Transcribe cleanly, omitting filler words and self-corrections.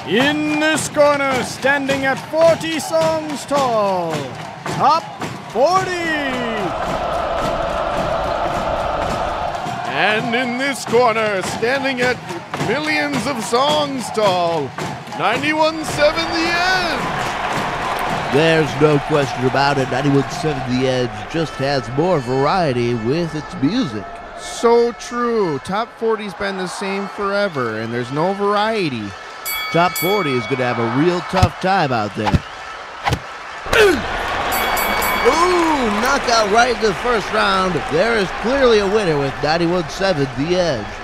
In this corner, standing at 40 songs tall, Top 40. And in this corner, standing at millions of songs tall, 91.7 The Edge. There's no question about it. 91.7 The Edge just has more variety with its music. So true. Top 40's been the same forever, and there's no variety. Top 40 is going to have a real tough time out there. Ooh, knockout right in the first round. There is clearly a winner with 91.7 The Edge.